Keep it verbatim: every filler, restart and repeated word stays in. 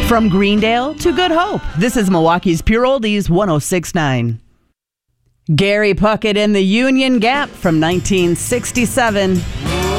From Greendale to Good Hope, this is Milwaukee's Pure Oldies one oh six point nine. Gary Puckett in the Union Gap from nineteen sixty-seven.